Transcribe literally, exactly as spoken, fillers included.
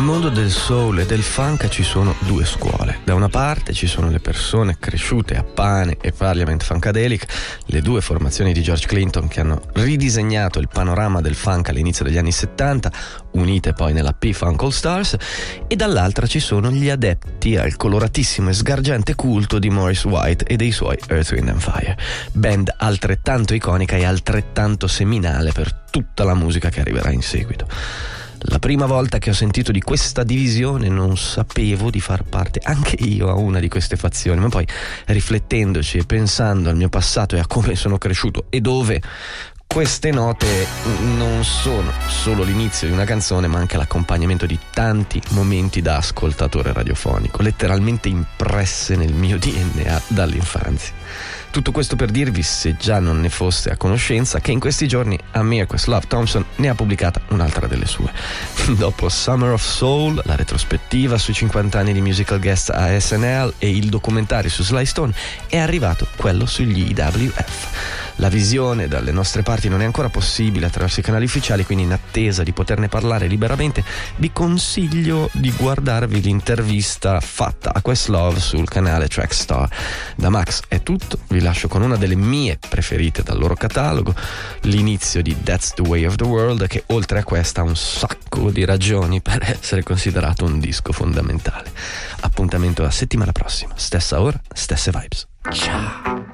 mondo del soul e del funk ci sono due scuole. Da una parte ci sono le persone cresciute a Pane e Parliament Funkadelic, le due formazioni di George Clinton che hanno ridisegnato il panorama del funk all'inizio degli anni settanta, unite poi nella P-Funk All Stars, e dall'altra ci sono gli adepti al coloratissimo e sgargiante culto di Maurice White e dei suoi Earth, Wind and Fire, band altrettanto iconica e altrettanto seminale per tutta la musica che arriverà in seguito. La prima volta che ho sentito di questa divisione non sapevo di far parte anche io a una di queste fazioni, ma poi riflettendoci e pensando al mio passato e a come sono cresciuto e dove, queste note non sono solo l'inizio di una canzone, ma anche l'accompagnamento di tanti momenti da ascoltatore radiofonico, letteralmente impresse nel mio D N A dall'infanzia. Tutto questo per dirvi, se già non ne foste a conoscenza, che in questi giorni Amir Questlove Thompson ne ha pubblicata un'altra delle sue. Dopo Summer of Soul, la retrospettiva sui cinquanta anni di musical guest a S N L e il documentario su Sly Stone, è arrivato quello sugli I W F. La visione dalle nostre parti non è ancora possibile attraverso i canali ufficiali, quindi in attesa di poterne parlare liberamente vi consiglio di guardarvi l'intervista fatta a Questlove sul canale Trackstar. Da Max è tutto, vi lascio con una delle mie preferite dal loro catalogo, l'inizio di That's the Way of the World, che oltre a questa ha un sacco di ragioni per essere considerato un disco fondamentale. Appuntamento a settimana prossima, stessa ora, stesse vibes. Ciao!